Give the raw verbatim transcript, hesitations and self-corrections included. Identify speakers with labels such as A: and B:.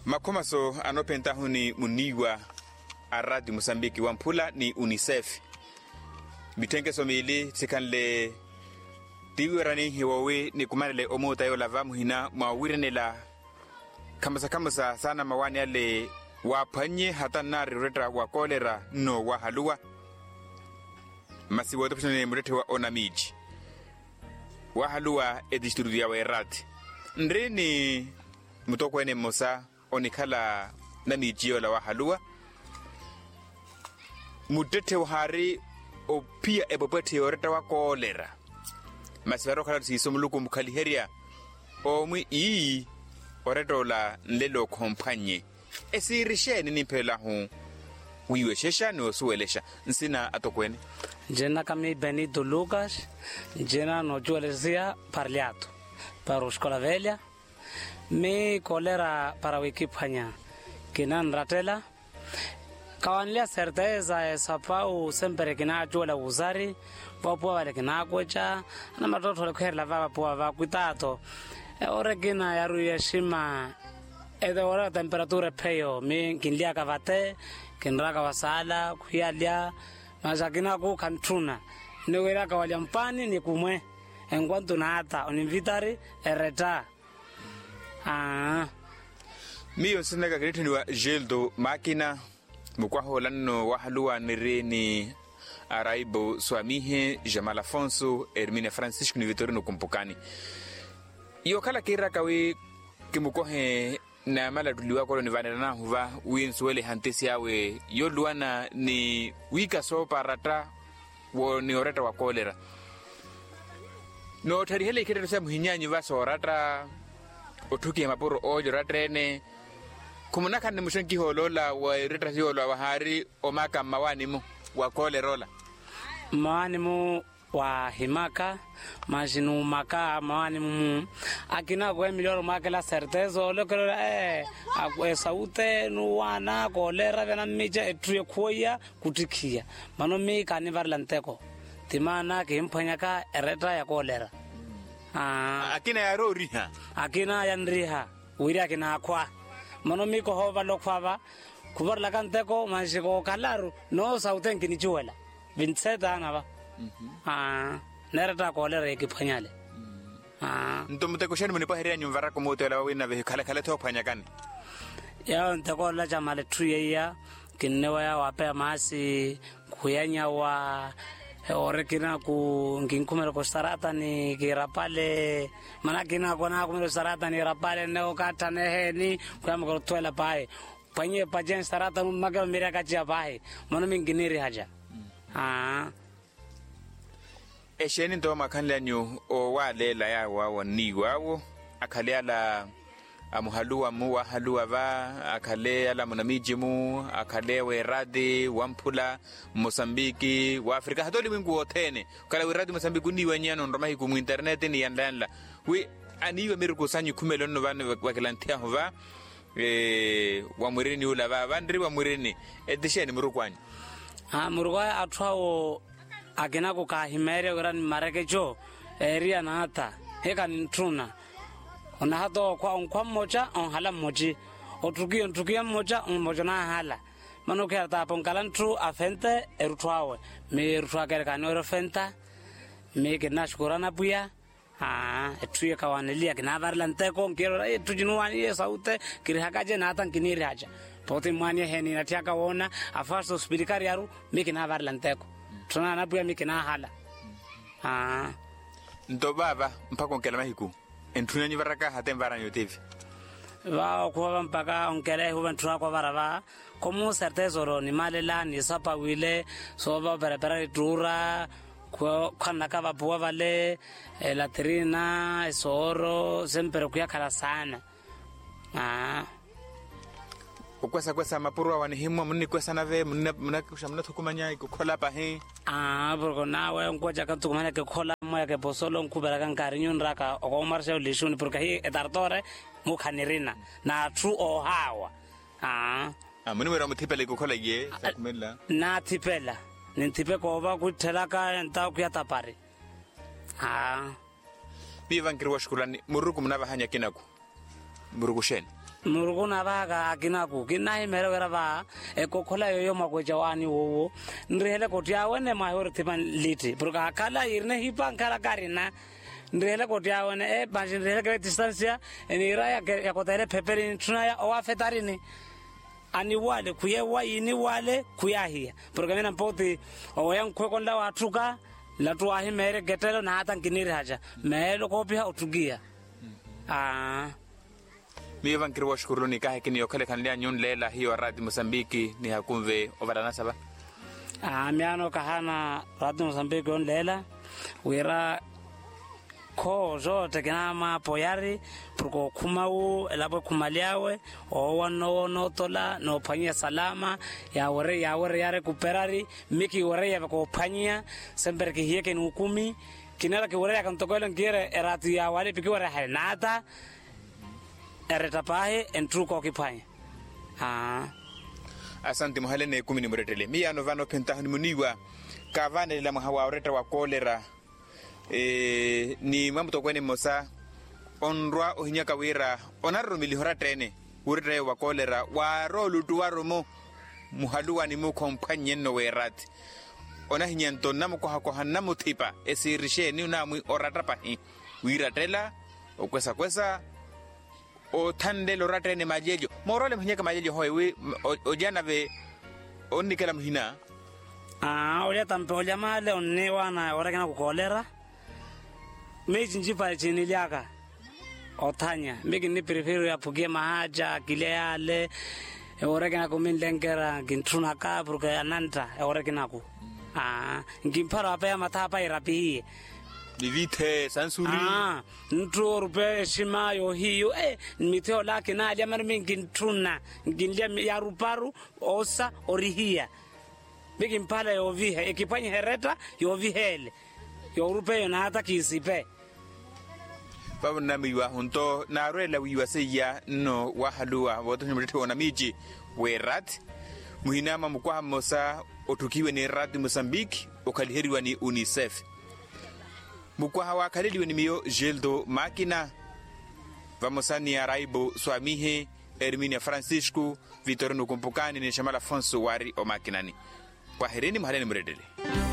A: Makomaso anopenta huni muniwa a Radio Mosambiki wampula ni UNICEF. Bitenge somili tikanle tiwirani hiwawe ni kumanele omota yo lava muhina mawirenela kamasa kamasa sana mawani ale wapanye hata nari reta wa kolera no wa halua masi wote pishone murete wa onamiji wa halua edistudu ya werati ndre ni mutoko ene mosa onikala namiji yo la wa halua mudete wahari o pia ebopete yoreta wa kolera masivaro kala tisomuluku mukaliheria o mwi ii oreto la nlelo kompanye esirisheni nimpela hu wiwe shesha no suelesha nsina atokwene
B: jena kami Benito Lucas jena no juelezia parliato para escola velha me kolera para wikipanya kinan ratela kawanlia certeza esa pau sempre kina juela uzari popo vale kina kocha na matoto le khela va poa va kuitato e ore kina yaru yeshima e de ora temperatura peyo mi kinlia kavate kinraka wasala kuyalia mazakina ku kantuna ne wera kawalia mpani ni kumwe enquanto nata oninvitari ereta ah
A: mio sinega gritini wa geldo makina mukwaho lanno wahalua nireni araibo swamihe Jamal Afonso Hermine Francisco ni Vitorino kumpukani iyo kala kira kawe kimukohe na mala duliwa kolo ni vanena huva winsuele hantesi yawe yo luana ni wika so parata wo ni oreta wa kolera no tari hele kire sa muhinyanyi va so rata otuki maporo ojo ratrene kumunaka ni mushenki holola wa reta si holo wa hari omaka mawani mu wa kolerola
B: mawani mu wa himaka majinu maka mawani mu akina kwa miloro maka la certeza lokero eh akwe saute nuwana kolera vena mija etruye koya kutikia mano mi kanivar lanteko timana ke mpanyaka ereta ya kolera ah
A: akina ya roriha
B: akina ya nriha wiri akina kwa mano mi ko hova lokfava kubar la kanteko majiko kalaru no saute ngini chuela vinseta na ba ah nereta kolera ikipanyale ah
A: ntomute ko sheni munipa heria nyumvara ko motela wina ve kala kala to panyakani
B: ya nteko la jamale truyeya kinnewa ya wape masi kuyanya wa orekina ku nginkumero ko sarata ni kirapale manakina kona kumero sarata ni rapale ne okata ne heni kwama ko toela pae panye pajen sarata maga mira kachia pae mono minginiri haja ah
A: esheni ndo makanle nyu o walela ya wa woni wawo akale ala amuhalua mu wa halua va akale ala munamiji mu akale we radi wampula Mosambiki wa Afrika hatoli wingu wotene kala we radi Mosambiki ni wanyano ndoma hiku mu internet ni yandanla we aniwe miruko sanyu kumelo no vane wakilantia hova eh wa murini ula va vandri wa murini edisheni murukwanyi
B: ah murukwa atwawo agena ko kahimere uran marekejo area nata heka ntruna ona hato kwa onkwa moja on hala moji otuki ontuki moja on moja na hala mano ke ata ponkalan tru afente erutwawe me erutwa kere kanoro fenta me ke nashkurana buya ah etuye kawanelia kina varlante ko kero e tujinuani saute kirihakaje nata kiniri haja pote mwani heni natiaka wona afaso spirikari yaru me kina varlante ko tuna na buya me kina hala ah
A: ndo baba mpako nkela mahiku entuna ni varaka hatembara yotevi
B: va ko mpaka onkele ho bantu kwa baraba komu certeza ni malela ni sapa wile so ba perepera dura ko kana ka babuwa vale latrina esoro sempre kuya kala sana ah
A: ukwesa kwesa mapurwa wani himwa munni kwesa nave munna munna kushamna thukumanya ikukhola pa he
B: ah burgo nawe ngoja ka thukumanya ke khola moya ke bosolo nkubera ka nkarinyun raka o marsha lishuni porque hi etartore mukhanirina na true o hawa ah
A: amuni wera muthipele ikukhola ye sakumela
B: na thipela nintipe ko ba kuthela ka enta ku ya tapare ah
A: biva ngirwa shukrani muruku mnava hanya kinaku muruku sheni
B: muruguna baga akinaku kinahi mero gara ba e kokhola yoyo makweja wani wo ndrele kotia wene mahor tiban liti purka kala irne hipan kala karina ndrele kotia wene e banjin ndrele kre distancia enira ya ya kotele peperi tunaya o afetarini ani wale kuye wa ini wale kuyahia purka mena mpoti o yang kwekonda watuka la tuahi mere getelo na hata nginiri haja melo kopia utugia ah
A: mi van kirwa shukuru ni kahe kini yokale kanlia nyon lela hiyo Radio Mosambiki ni hakumve ovadana saba
B: ah miano kahana Radio Mosambiki on lela wira ko zote kinama poyari purko kumau elabo kumaliawe o wano no tola no panya salama ya wore ya wore ya recuperari miki wore ya ko panya semper ki hieke no kumi kinara ki wore ya kan tokolo ngire eratu ya wale piki wore hanata eretapahe entru ko kipanya ah
A: asante muhale ne kumi ni muretele mi ano vano pentahni muniwa kavane la mhawa oreta wa kolera e ni mamto kwene mosa onrwa ohinyaka wira onarro milihora tene urre wa kolera wa rolu tuwaromo muhaluwa ni mu kompanye no werat ona hinyanto namo ko hako hanamo tipa esirishe ni namu oratrapa hi wira tela okwesa kwesa o tande lo ratene majejo morole mhinyaka majejo hoye ojana ve onikela mhina
B: ah oya tampe oya male onni wana ora kana kukolera meji njipa chini liaka otanya miki ni prefero ya pugie mahaja kile yale ora kana kumindengera gintruna ka burka ananta ora kana ku ah ngimpara apa ya matapa irapi
A: divite sansuri
B: ah ntro rupe shima yo hiyo eh miteo lake na alia mara mingi ntuna ngilia ya ruparu osa orihia bigi mpala yo vihe ekipanya hereta yo vihele yo rupe yo na hata kisipe
A: babu na miwa hunto na rela wiwa seya no wahalua woto nyumrete ona miji werat muhinama mukwa mosa otukiwe ni Radio Mosambiki okaliheriwa ni UNICEF mukwa hawa kaliliwe ni miyo Geldo Makina vamosani araibo swamihe Herminia Francisco Vitorino Kumpukani ni Shamala Fonso wari o makinani kwa hereni mahaleni muredele